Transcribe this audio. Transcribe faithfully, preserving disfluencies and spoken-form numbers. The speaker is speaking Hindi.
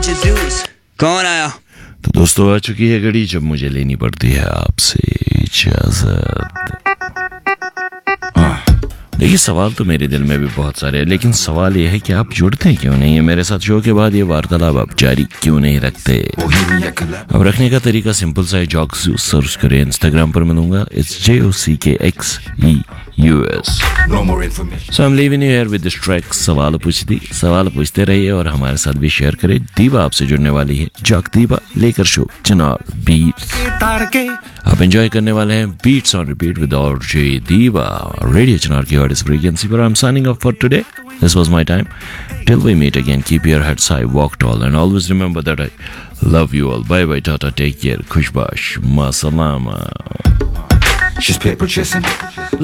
कौन आया? तो दोस्तों आ चुकी है घड़ी जब मुझे लेनी पड़ती है आपसे इजाजत। देखिए सवाल तो मेरे दिल में भी बहुत सारे हैं, लेकिन सवाल यह है कि आप जुड़ते क्यों नहीं है मेरे साथ? शो के बाद ये वार्तालाप आप जारी क्यों नहीं रखते? अब रखने का तरीका सिंपल सा है, जॉक्स सर्च करें, इंस्टाग्राम पर मिलूंगा, इट्स जे ओ सी के x E U S. So I am leaving you here with this track. सवाल पूछती सवाल पूछते रहिए और हमारे साथ भी शेयर करें। दीवा आपसे जुड़ने वाली है, जॉक दीवा लेकर शो चिनार बीट्स। आप एंजॉय करने वाले हैं beats on repeat with RJ दीवा, रेडियो चिनार की हॉटेस्ट फ्रीक्वेंसी पर। I am signing off for today. This was my time. Till we meet again, keep your heads high, walk tall, and always remember that I love you all. Bye bye, tata, take care, khushbash, ma salama. She's paper chasing.